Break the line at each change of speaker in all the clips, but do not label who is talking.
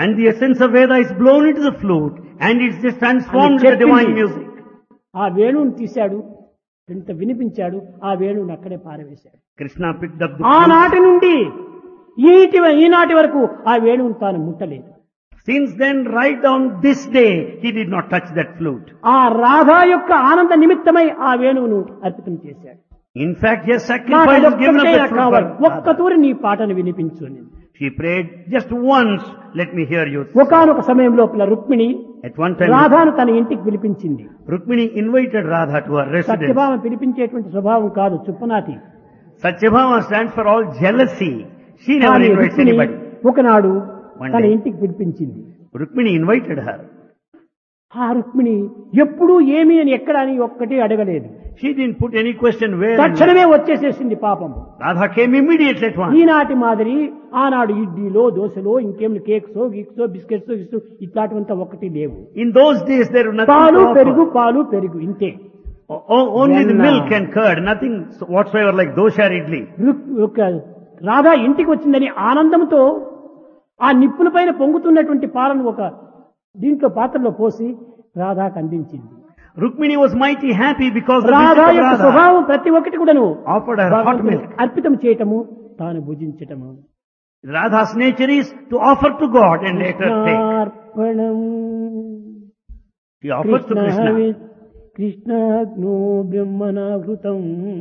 And the essence of Veda is blown into the flute and it's just transformed into divine music.
ఆ వేణువుని తీశాడు, ఇంత వినిపించాడు, ఆ వేణువుని అక్కడే పారవేశాడు.
Krishna picked up the flute.
ఆనాటి నుండి ఈనాటి వరకు ఆ వేణువుని తాను ముట్టలేదు.
Since then, right down this day, he did not touch that flute.
ఆ రాధా యొక్క ఆనంద నిమిత్తమై ఆ వేణువును అర్పితం చేశాడు.
In fact, yes, sacrifice was given up that flute.
ఒక్క తూరి నీ పాటను వినిపించు అని.
She prayed just once, let me hear you.
ఒకానొక సమయం లోపల రుక్మిణి
At one time,
రాధాను తన ఇంటికి పిలిపించింది.
Rukmini invited Radha to her residence.
సత్యభావం పిలిపించేటువంటి స్వభావం కాదు, చుప్పనాటి.
Satyabhama stands for all jealousy. She never
కానీ
invites
రుక్మిణి
anybody.
ఒకనాడు
One
తన
day.
ఇంటికి పిలిపించింది.
Rukmini invited her.
ఆ రుక్మిణి ఎప్పుడూ ఏమి అని ఎక్కడ అని ఒక్కటి అడగలేదు.
She didn't put any question where. and
తక్షణమే వచ్చేసేసింది పాపం.
Radha came immediately at once.
ఈనాటి మాదిరి ఆనాడు ఇడ్లీలో దోశలో ఇంకేమి కేక్స్ గిక్సో బిస్కెట్స్ ఇట్లాంటివంతా ఒకటి లేవు.
In those days there was nothing
పాలు
to offer.
పెరుగు ఇంతే.
Only the
Venna.
milk and curd, nothing whatsoever like dosha or idli.
Radha ఇంటికి వచ్చిందని ఆనందంతో ఆ నిప్పుల పైన పొంగుతున్నటువంటి పాలను ఒక దీంట్లో పాత్రలో పోసి రాధాకు అందించింది.
Rukmini was mighty happy because the
Radha
visit of
యొక్క
Radha
స్వభావం ప్రతి ఒక్కటి కూడాను
offered her hot milk.
అర్పితం చేయటము, తాను భుజించటము.
Radha's nature is to offer to God and later take.
కృష్ణార్పణం
She offers to Krishna.
కృష్ణాగ్నో బ్రహ్మణావృతం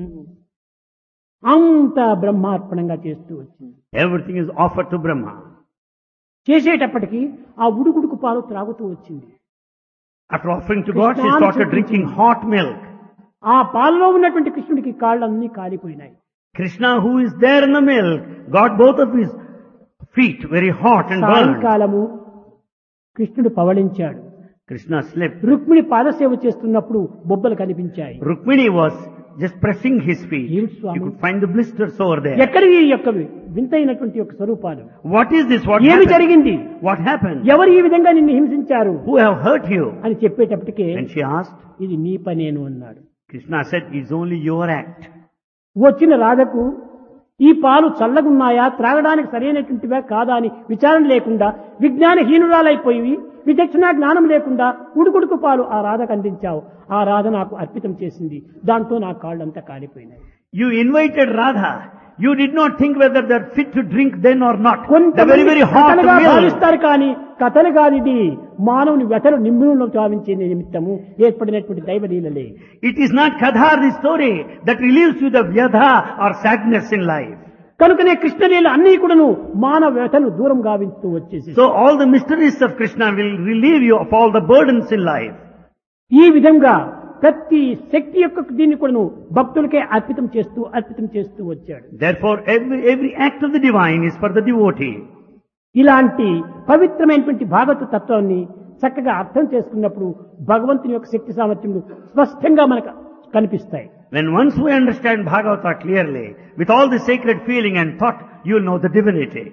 అంత బ్రహ్మార్పణంగా చేస్తూ వచ్చింది.
Everything is offered to Brahma.
చేసేటప్పటికి ఆ ఉడుకుడుకు పాలు త్రాగుతూ వచ్చింది.
After offering to God, she started drinking hot milk.
ఆ పాలలో ఉన్నటువంటి కృష్ణుడికి కాళ్ళన్నీ కాలిపోయినాయి.
Krishna, who is there in the milk, got both of his feet very hot and burned.
సాయంకాలము కృష్ణుడు పవళించాడు.
Krishna slept.
రుక్మిణి పాదసేవ చేస్తున్నప్పుడు బొబ్బలు కనిపించాయి.
Rukmini was just pressing his feet.
Yes,
You
Swami.
could find the blisters over there.
ఎక్కడి ఈ యొక్క వింతైనటువంటి యొక్క స్వరూపాలు?
What is this? What
ఏమి
happened?
జరిగింది?
What happened?
ఎవరు ఈ విధంగా నిన్ను హింసించారు
Who have hurt you?
అని చెప్పేటప్పటికే
And she asked.
ఇది నీ పనేను అన్నాడు.
Krishna said, it's only your act.
వచ్చిన రాధకు ఈ పాలు చల్లగున్నాయా, త్రాగడానికి సరైనటువంటివా కాదా అని విచారణ లేకుండా విజ్ఞానహీనురాలైపోయి విచక్షణ జ్ఞానం లేకుండా ఉడుకుడుకు పాలు ఆ రాధకు అందించావు. ఆ రాధ నాకు అర్పితం చేసింది. దాంతో నా కాళ్ళంతా కాలిపోయినాయి.
You invited Radha. You did not think whether they're fit to drink then or not. The very,
కొంతమంది
very hot
కథలుగా
milk.
భావిస్తారు కానీ కథలు కానిది మానవుని వ్యతలు నిమ్ములను చావించే నిమిత్తము ఏర్పడినటువంటి దైవలీలలే.
It is not Kadha, the story, that relieves you the vyadha or sadness in life.
కనుకనే కృష్ణలీల అన్ని కూడాను మానవ వ్యతను దూరం గావిస్తూ వచ్చేసి
So all the mysteries of Krishna will relieve you of all the burdens in life.
ఈ విధంగా ప్రతి శక్తి యొక్క దీన్ని కూడాను భక్తులకే అర్పితం చేస్తూ వచ్చాడు.
Therefore every act of the divine is for the devotee.
ఇలాంటి పవిత్రమైనటువంటి భాగవత తత్వాన్ని చక్కగా అర్థం చేసుకున్నప్పుడు భగవంతుని యొక్క శక్తి సామర్థ్యములు స్పష్టంగా మనకు కనిపిస్తాయి.
When once we understand Bhagavata clearly, with all the sacred feeling and thought, you will know the divinity.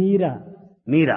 Meera.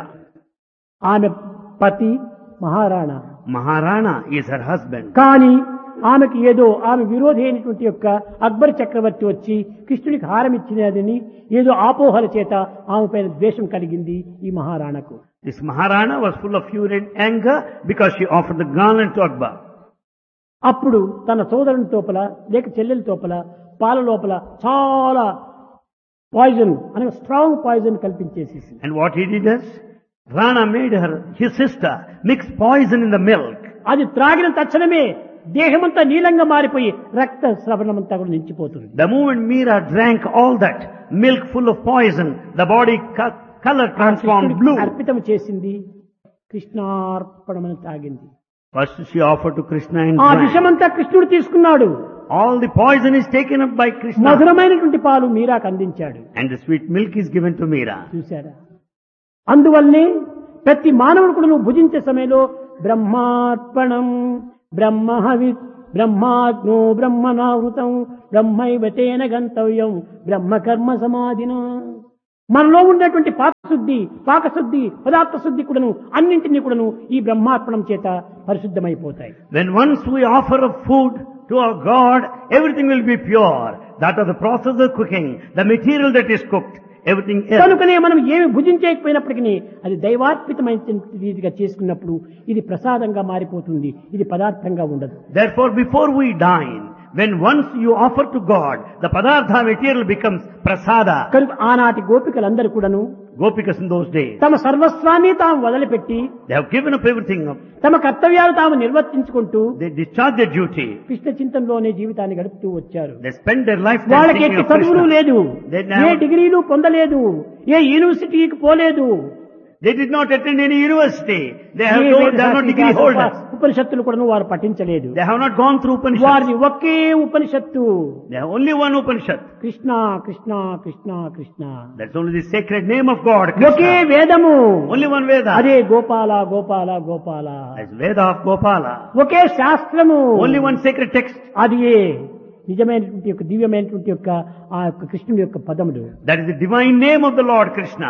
ఆమె పతి Maharana.
Maharana is her husband.
కానీ ఆమెకి ఏదో ఆమె విరోధి అయినటువంటి యొక్క అక్బర్ చక్రవర్తి వచ్చి కృష్ణుడికి హారం ఇచ్చినదని ఏదో ఆపోహల చేత ఆమె పైన ద్వేషం కలిగింది ఈ మహారాణకు.
This Maharana was full of fury and anger because she offered the garland to Akbar.
అప్పుడు తన సోదరుని తోపల లేక చెల్లెల తోపల పాల లోపల చాలా పాయిజన్ అనగా strong poison కల్పించేసేసి
And what he did is, Rana made his sister, mix poison in the milk.
అది త్రాగిన తక్షణమే దేహమంతా నీలంగా మారిపోయి రక్త స్రవణమంతా కూడా నిలిచిపోతుంది.
The moment Meera drank all that milk full of poison, the body color transformed blue.
అర్పితం చేసింది, కృష్ణార్పణమని తాగింది.
First she offered to Krishna and
ఆ
drank.
విషమంతా కృష్ణుడు తీసుకున్నాడు.
All the poison is taken up by Krishna.
మధురమైనటువంటి పాలు మీరాకు అందించాడు.
And the sweet milk is given to Meera.
చూశారా? అందువల్లనే ప్రతి మానవుడు కూడా నువ్వు భుజించే సమయంలో బ్రహ్మార్పణం బ్రహ్మహవిత్ బ్రహ్మాగ్నో బ్రహ్మణావృతం బ్రహ్మైవతేన గంతవ్యం బ్రహ్మకర్మ సమాధిన. మనలో ఉన్నటువంటి పాకశుద్ధి పదార్థ శుద్ధి కూడాను అన్నింటినీ కూడాను ఈ బ్రహ్మార్పణం చేత పరిశుద్ధమైపోతాయి.
When once we offer a food to our God, everything will be pure. That is the process of cooking, the material that is cooked, everything else.
కనుకనే మనం ఏమి భుజించకపోయినప్పటికీ అది దైవార్పితమైన రీతిగా చేసుకున్నప్పుడు ఇది ప్రసాదంగా మారిపోతుంది, ఇది పదార్థంగా ఉండదు.
Therefore, before we dine, when once you offer to God, the padartha material becomes prasada.
కనుక ఆనాటి గోపికలందరూ కూడాను
Gopikas in those days,
తమ సర్వస్వాన్ని తాము వదిలిపెట్టి
they have given up everything up.
తమ కర్తవ్యాలు తాము నిర్వర్తించుకుంటూ
They discharge their duty.
Krishna చింతనలోనే జీవితాన్ని గడుపుతూ వచ్చారు.
They spend their life
వాళ్ళకి
thinking
ఎట్టి
of
చదువులు
Krishna.
లేదు,
They never-
ఏ డిగ్రీలు పొందలేదు, ఏ యూనివర్సిటీకి పోలేదు,
They did not attend any university. They
A
are not degree holders.
ఉపనిషత్తులు కూడా వారు పఠించలేదు.
They have not gone through Upanishad.
వారిది ఒకే ఉపనిషత్తు,
They have only one Upanishad.
Krishna Krishna Krishna Krishna.
That's only the sacred name of God,
okay
Krishna.
వేదము,
Only one Veda.
అదే Gopala Gopala Gopala.
That's Veda of Gopala.
ఒకే శాస్త్రము,
Only one sacred text.
అది నిజమైనటువంటి యొక్క దివ్యమైనటువంటి యొక్క ఆ యొక్క కృష్ణుడి యొక్క పదములు.
That is the divine name of the Lord Krishna.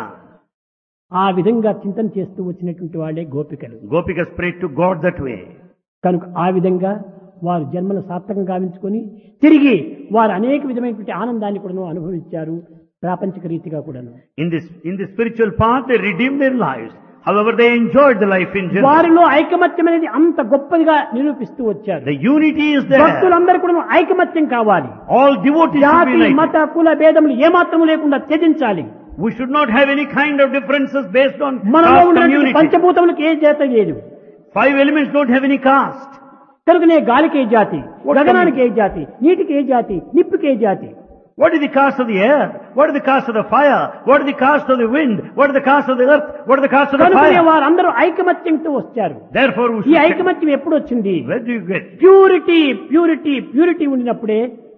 ఆ విధంగా చింతన చేస్తూ వచ్చినటువంటి వాళ్ళే గోపికలు.
Gopikas prayed to God that way.
కనుక ఆ విధంగా వారు జన్మను సార్థకంగా గావించుకొని తిరిగి వారు అనేక విధమైనటువంటి ఆనందాన్ని కూడా అనుభవించారు, ప్రాపంచిక రీతిగా కూడాను.
In the spiritual path, they redeemed their lives. However, they enjoyed the life in general.
వారిలో ఐకమత్యం అనేది అంత గొప్పదిగా నిరూపిస్తూ వచ్చారు.
The unity is there.
భక్తులందరూ కూడా ఐకమత్యం కావాలి.
All devotees should
జాతి
be united.
మత కుల భేదములు ఏమాత్రము లేకుండా త్యజించాలి.
We should not have any kind of differences based on
మనలో
caste
ఉన్నటువంటి
community.
పంచభూతములకు ఏ జాత లేదు.
5 elements don't have any caste.
కనుకనే గాలికి ఏ జాతి, గగనానికి ఏ జాతి, నీటికి ఏ జాతి, నిప్పుకి ఏ జాతి.
What is the caste of the air? What is the caste of the fire? What is the caste of the wind? What is the caste of the earth? What is the caste of the
కనుకనే
fire?
వారందరూ ఐకమత్యంతో వచ్చారు.
Therefore, we
ఈ
should
ఐకమత్యం ఎప్పుడు వచ్చింది?
where do you get?
Purity purity purity ఉండినప్పుడే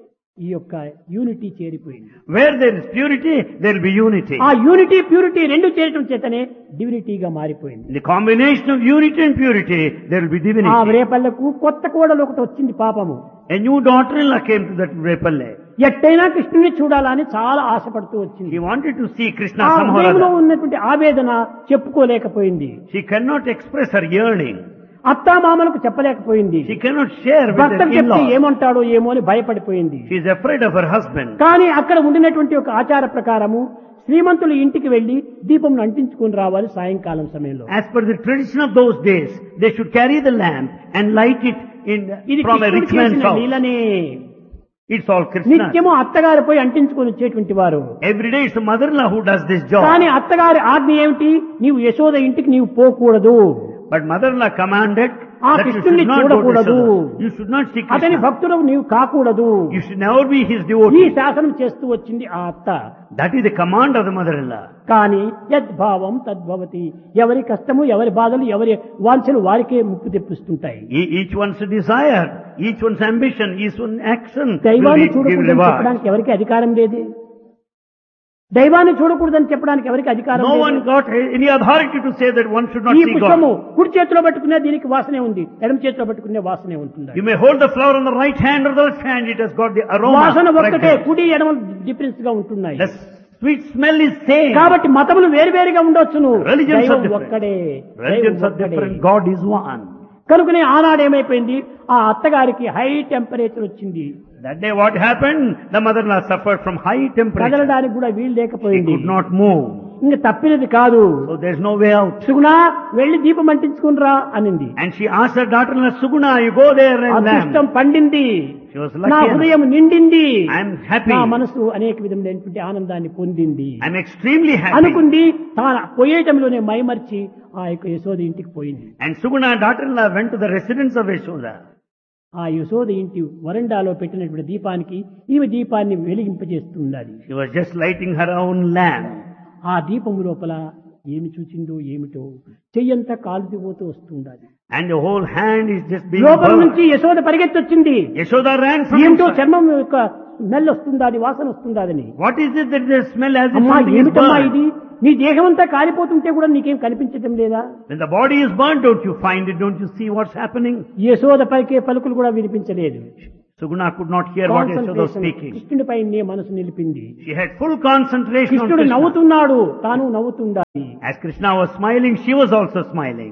ఈ యొక్క unity చేరిపోయింది.
Where there is purity, there will be unity.
ఆ యూనిటీ ప్యూరిటీ రెండు చేరటం చేతనే డివినిటీగా మారిపోయింది.
In the combination of unity and purity, there will be
ఆ
divinity.
రేపల్లకు కొత్త కోడలు ఒకటి వచ్చింది పాపము.
A new daughter-in-law came to that Repalle.
ఎట్టైనా కృష్ణుని చూడాలని చాలా ఆశపడుతూ వచ్చింది.
She wanted to see Krishna
ఆ
somehow or
హృదయంలో
other.
ఉన్నటువంటి ఆవేదన చెప్పుకోలేకపోయింది.
She cannot express her yearning.
అత్తామామలకు చెప్పలేకపోయింది.
She cannot share with her
భర్తకు చెప్తే
in-laws.
ఏమంటాడో ఏమో అని భయపడిపోయింది.
She is afraid of her husband.
కానీ అక్కడ ఉండినటువంటి ఒక ఆచార ప్రకారము శ్రీమంతులు ఇంటికి వెళ్లి దీపం అంటించుకుని రావాలి సాయంకాలం సమయంలో.
As per the tradition of those days, they should carry the lamp and light it
ఇది
from a
కృష్ణుడు
rich man's
చేసిన
house.
లీలనే.
It's all Krishna.
నిత్యము అత్తగారు పోయి అంటించుకొని వచ్చేటువంటి వారు.
Every day it's the mother-in-law who does this job.
కానీ అత్తగారి ఆజ్ఞ ఏమిటి? నీవు యశోద ఇంటికి నీవు పోకూడదు,
But mother-in-law commanded
ఆ
that you
కృష్ణుని
should not go to
చూడకూడదు,
Yashoda. You should not see
అతని
Krishna.
భక్తుడు నీవు కాకూడదు.
You should never be his
ఈ
devotee.
శాసనం చేస్తూ వచ్చింది ఆ అత్త.
That is the command of the mother-in-law.
కానీ యద్భావం తద్భవతి. ఎవరి కష్టము, ఎవరి బాధలు, ఎవరి వాంఛలు వారికే ముప్పు తెప్పిస్తుంటాయి.
Each one's desire, each one's ambition, each one's action will
దైవాన్ని
give
చూడకూడదని
reward.
చెప్పడానికి ఎవరికి అధికారం లేదు. దైవాన్ని చూడకూడదని చెప్పడానికి ఎవరికి అధికారం
No one
లేదు.
got any authority to say that one should not
ఈ
see
పుష్పము
God.
కుడి చేతిలో పట్టుకునే దీనికి వాసనే ఉంది, ఎడమ చేతిలో పట్టుకునే వాసనే ఉంటుంది.
You may hold the flower on the right hand or the left hand, it has got the aroma.
వాసన ఒక్కటే,
fragrance.
కుడి ఎడమ డిఫరెన్స్ గా ఉంటున్నాయి.
The sweet smell is same.
కాబట్టి మతములు వేరువేరుగా ఉండొచ్చును,
Religions are
దైవం
different.
ఒక్కడే.
Religions
దైవం
are
ఒక్కడే.
different. God is one.
కనుకనే ఆనాడు ఏమైపోయింది, ఆ అత్తగారికి హై టెంపరేచర్ వచ్చింది.
That day what happened? The mother-in-law suffered from high temperature.
కదలడానికి కూడా వీలు
She
లేకపోయింది.
could not move.
ఇంకా తప్పినది కాదు.
So there's no way out.
సుగుణ వెళ్లి దీపం అంటించుకునిరా అనింది.
And she asked her daughter-in-law, Suguna, you go there and
అదృష్టం
lamb.
పండింది,
She was
నా
lucky.
హృదయం నిండింది,
I'm happy.
నా మనసు అనేక విధమైనటువంటి ఆనందాన్ని పొందింది
I'm extremely happy.
అనుకుంది. తాను పోయేటంలోనే మైమర్చి ఆ యొక్క యశోద ఇంటికి పోయింది.
And Suguna, daughter-in-law, went to the residence of Yashoda.
ఆ యశోద ఇంటి వరండాలో పెట్టినటువంటి దీపానికి ఈమె దీపాన్ని వెలిగింపజేస్తున్నది.
She was just lighting her own lamp.
ఆ దీపము లోపల ఏమి చూచిందో ఏమిటో చెయ్యంతా కాలుతిపోతూ వస్తుండాలి.
And the whole hand is just being
లోపల
burned.
నుంచి యశోద పరిగెత్తొచ్చింది.
Yashoda ran from
ఏంటో
inside.
చర్మం యొక్క స్మెల్ వస్తుందాది, వాసన వస్తుందాదని.
What is it that the smell as if
అమ్మా
something is
ఏమిటమ్మా
burned?
ఇది? నీ దేహం అంతా కాలిపోతుంటే కూడా నీకేం కనిపించటం లేదా?
When the body is burnt, don't you find it? Don't you see what's happening?
Yashoda పలికే పలుకులు కూడా వినిపించలేదు.
Suguna could not hear what Yashoda was
concentration
speaking.
కృష్ణుడిపై నీ మనసు నిలిపింది.
She had full concentration on
కృష్ణుడు
Krishna.
నవ్వుతున్నాడు, తాను నవ్వుతుండాలి.
As Krishna was smiling, she was also smiling.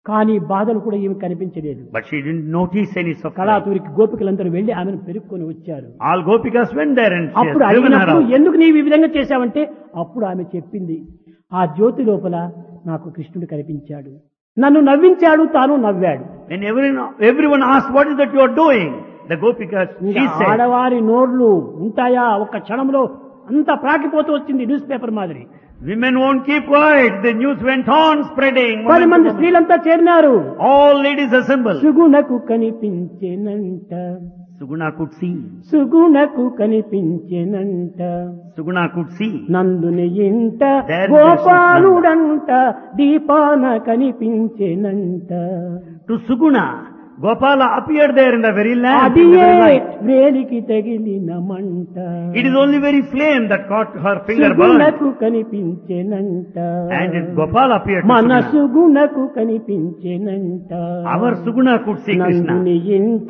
కానీ బాధలు కూడా ఏమి కనిపించలేదు.
But she didn't notice any suffering.
కళాతూరికి గోపికలందరూ వెళ్లి ఆమెను పెరుక్కొని వచ్చారు.
All gopikas went there and she has
అప్పుడు
driven her
అడిగినప్పుడు
out.
ఎందుకు నీవు ఈ విధంగా చేశావంటే అప్పుడు ఆమె చెప్పింది, ఆ జ్యోతి లోపల నాకు కృష్ణుడు కనిపించాడు, నన్ను నవ్వించాడు, తాను నవ్వాడు.
When everyone asked, what is that you are doing? The gopikas, she said,
ఆడవారి నోర్లు ఉంటాయా? ఒక్క క్షణంలో అంతా ప్రాకిపోతూ వచ్చింది న్యూస్ పేపర్ మాదిరి.
women won't keep quiet. The news went on spreading.
10 మంది స్త్రీలంతా చేరినారు.
All ladies assembled.
సుగుణకు కనిపించేనంట,
Suguna could see.
సుగుణకు కనిపించేనంట,
Suguna could see.
నందుని ఇంట
There
గోపాలుడంట, దీపాన కనిపించేనంట.
To Suguna, Gopala appeared there in the very lamp. In the
అదియే
very light.
వేలికి తగిలిన మంట,
It is only very flame that caught her finger burned.
సుగుణకు కనిపించేనంట,
And Gopala appeared to
మన
Suguna.
సుగుణకు కనిపించేనంట.
Our Suguna could see Krishna.
నందుని ఇంట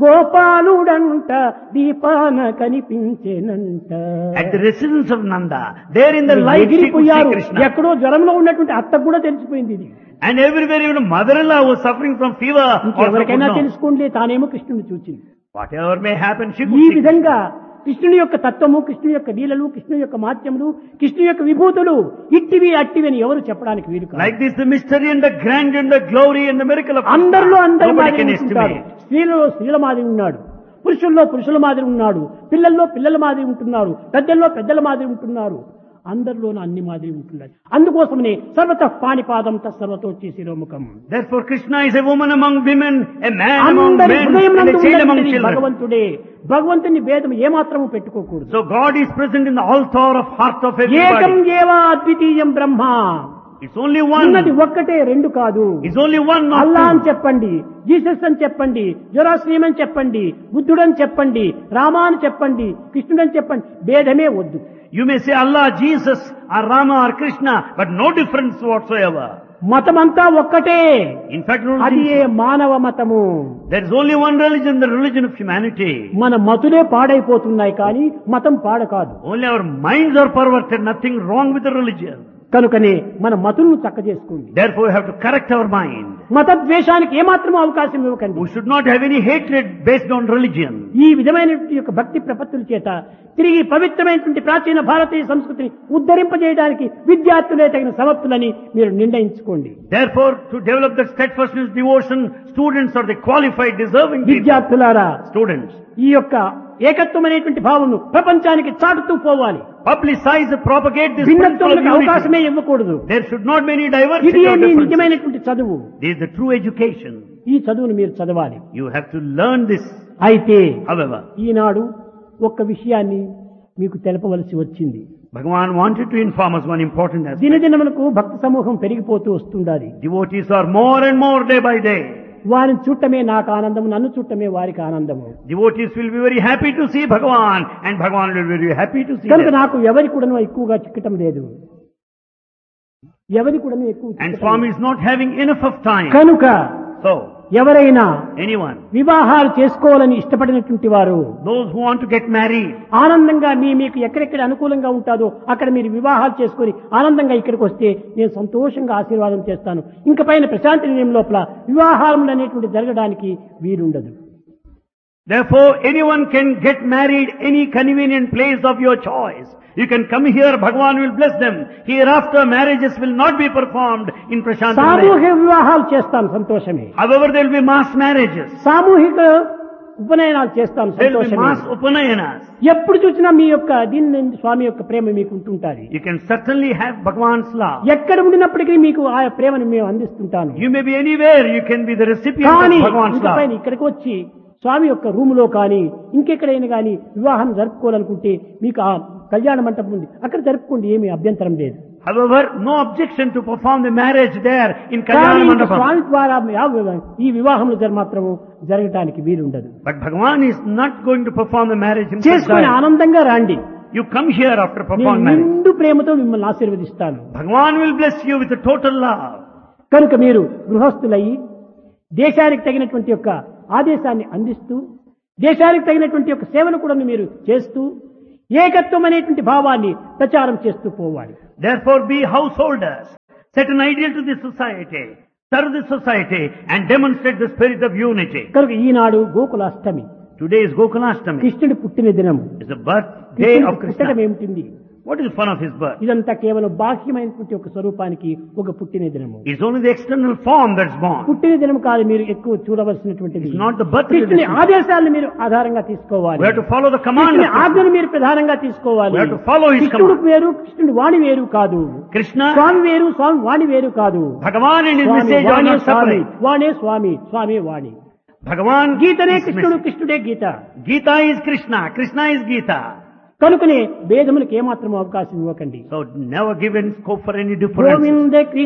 గోపాలుడంట, దీపాన కనిపించేనంట.
At the residence of Nanda, there in the light she could see
ఎగిరిపోయారు.
Krishna.
ఎక్కడో జ్వరంలో ఉన్నటువంటి అత్తకు కూడా తెలిసిపోయింది ఇది.
And everywhere even mother-in-law was suffering from fever. Also could
ఎవరికైనా
know.
తెలుసుకోండి, తానేమో కృష్ణుని చూచింది.
Whatever may happen, she
ఈ
could see.
విధంగా కృష్ణుని యొక్క తత్వము, కృష్ణుని యొక్క లీలలు, కృష్ణుని యొక్క మాత్యములు, కృష్ణుని యొక్క విభూతులు ఇట్టివి అట్టివి అని ఎవరు చెప్పడానికి వీలు కాదు.
Like this, the mystery and the grandeur and the glory and the miracle of Krishna.
అందరిలో అందరి
Nobody
మాదిరి
can
ఉంటుంటారు.
estimate.
స్త్రీలలో స్త్రీల మాదిరి ఉన్నాడు, పురుషుల్లో పురుషుల మాదిరి ఉన్నాడు, పిల్లల్లో పిల్లల మాదిరి ఉంటున్నారు, పెద్దల్లో పెద్దల మాదిరి ఉంటున్నారు. అందరిలోనూ అన్ని మాదిరి ఉంటున్నారు. అందుకోసమనే సర్వత పాణిపాదం తత్సర్వతో శిరోముఖం.
Therefore, Krishna is a woman among women, a man among
అందరి
men,
హృదయం
and a
నందు
child among
ఉన్నటువంటి
children.
భగవంతుడే. భగవంతుని భేదం ఏమాత్రము పెట్టుకోకూడదు.
So God is present in the altar of heart of
ఏకం
everybody.
ఏవ అద్వితీయం బ్రహ్మ.
It's only
ఉన్నది
one.
ఒక్కటే, రెండు కాదు.
It's only one, not
అల్లా అని
two.
చెప్పండి, జీసస్ అని చెప్పండి, జొరాస్ట్రియం అని చెప్పండి, బుద్ధుడని చెప్పండి, రామా అని చెప్పండి, కృష్ణుడని చెప్పండి, భేదమే వద్దు.
You may say Allah, Jesus, or Rama, or Krishna, but no difference whatsoever.
మతమంతా ఒక్కటే.
In fact,
అది ఏ మానవ మతము.
there is only one religion, the religion of humanity.
మన మతులే పాడైపోతున్నాయి కానీ మతం పాడ కాదు.
Only our minds are perverted, nothing wrong with the religion.
కనుకనే మన మతులను చక్క చేసుకోండి.
Therefore, we have to correct our mind.
మత ద్వేషానికి ఏమాత్రం అవకాశం ఇవ్వకండి.
We should not have any hatred based on religion.
ఈ విధమైనటువంటి యొక్క భక్తి ప్రపత్తుల చేత తిరిగి పవిత్రమైనటువంటి ప్రాచీన భారతీయ సంస్కృతిని ఉద్ధరింపజేయడానికి విద్యార్థులే తగిన సమర్థులని మీరు నిర్ణయించుకోండి.
Therefore, to develop that steadfastness, devotion, students are the qualified, deserving people.
విద్యార్థులారా,
Students,
ఈ యొక్క ఏకత్వమైనటువంటి భావము ప్రపంచానికి చాటుతూ పోవాలి.
publicize, propagate this principle of
భిన్నత్వానికి
unity.
అవకాశమే ఇవ్వకూడదు.
There should not be any
ఇది
diversity or
మీ
differences.
నిజమైనటువంటి చదువు.
This is the true education.
ఈ చదువును మీరు చదవాలి.
You have to learn this.
అయితే
However,
ఈనాడు ఒక్క విషయాన్ని మీకు తెలపవలసి వచ్చింది.
Bhagavan wanted to inform us one important aspect.
దినదినములకు భక్త సమూహం పెరిగిపోతూ వస్తుండాలి.
Devotees are more and more day by day.
వారిని చూడటమే నాకు ఆనందం, నన్ను చూడటమే వారికి ఆనందము.
Devotees will be very happy to see Bhagavan, and Bhagavan will be very happy to see
కనుక
them.
నాకు ఎవరి కూడాను ఎక్కువగా చిక్కటం లేదు, ఎవరి కూడాను ఎక్కువ
And
చిక్కటం
Swami
లేదు.
is not having enough of time.
కనుక
So,
ఎవరైనా
anyone,
వివాహాలు చేసుకోవాలని ఇష్టపడినటువంటి వారు
those who want to get married,
ఆనందంగా మీకు ఎక్కడెక్కడ అనుకూలంగా ఉంటాదో అక్కడ మీరు వివాహాలు చేసుకొని ఆనందంగా ఇక్కడికి వస్తే నేను సంతోషంగా ఆశీర్వాదం చేస్తాను. ఇంక పైన ప్రశాంతి నిలయం లోపల వివాహాలు అనేటువంటి జరగడానికి వీలుండదు.
therefore anyone can get married any convenient place of your choice. You can come here, Bhagavan will bless them. Hereafter marriages will not be performed in Prashanti.
సామూహిక వివాహాలు చేస్తాను, సంతోషమే.
However, there will be mass marriages.
సామూహిక ఉపనయనాలు చేస్తాను,
There will be
సంతోషమే.
mass upanayanas.
ఎప్పుడు చూసినా మీ యొక్క దీని స్వామి యొక్క ప్రేమ మీకు ఉంటుంటారు.
You can certainly have Bhagavan's love.
ఎక్కడ ఉండినప్పటికీ మీకు ఆ ప్రేమను మేము అందిస్తుంటాను.
You may be anywhere, you can be the recipient
కానీ
of Bhagavan's
ఇంక పైన
love.
ఇక్కడికి వచ్చి స్వామి యొక్క రూములో కానీ ఇంకెక్కడైనా కానీ వివాహం జరుపుకోవాలనుకుంటే మీకు ఆ కళ్యాణ మంటపం ఉంది, అక్కడ జరుపుకోండి, ఏమీ అభ్యంతరం లేదు.
However, no objection to perform the marriage there in
కానీ
Kalyana
ఇంక
Mandapam.
స్వామి ద్వారా ఈ వివాహములు మాత్రము జరగటానికి వీలుండదు.
But Bhagavan is not going to perform the marriage himself.
చేసుకుని
there.
ఆనందంగా రండి.
You come here after
నేను
performing marriage.
నిండు ప్రేమతో మిమ్మల్ని ఆశీర్వదిస్తాను.
Bhagavan will bless you with a total love.
కనుక మీరు గృహస్థులయ్యి దేశానికి తగినటువంటి యొక్క ఆదేశాన్ని అందిస్తూ దేశానికి తగినటువంటి యొక్క సేవను కూడా మీరు చేస్తూ ఏకత్వం అనేటువంటి భావాన్ని ప్రచారం చేస్తూ పోవాలి.
Therefore, be householders. Set an ideal to the society. serve the society and demonstrate the spirit of unity.
కనుక ఈనాడు గోకులాష్టమి,
Today is Gokulashtami.
కృష్ణుడి పుట్టిన దినము.
It's the birthday
కృష్ణుడి
of
పుట్టడం
Krishna.
ఏమిటింది?
What is the fun of his birth?
ఇదంతా కేవలం బాహ్యమైనటువంటి ఒక స్వరూపానికి ఒక పుట్టిన దినము.
It's only the external form that's born.
పుట్టిన దినం కాదు మీరు ఎక్కువ చూడవలసినటువంటిది.
It's not the birthday.
కృష్ణుని ఆదేశాలను మీరు ఆధారంగా తీసుకోవాలి.
We have to follow the command
కృష్ణుని
of Krishna.
ఆజ్ఞను మీరు ప్రధానంగా తీసుకోవాలి.
We have to follow his
కృష్ణుడు
command.
వేరు, కృష్ణుడి వాణి వేరు కాదు.
Krishna,
స్వామి వేరు, స్వామి వాణి వేరు కాదు.
Bhagavan and his
Swamy
message are
వాణే
not
Swamy,
separate.
వాణే Swamy, Swamy Vani.
Bhagavan
గీతనే
is
కృష్ణుడు,
message.
కృష్ణుడే గీత.
Gita is Krishna. Krishna is Gita.
కనుకనే భేదములకు ఏమాత్రం అవకాశం ఇవ్వకండి.
So never give any scope for any difference.
Govinda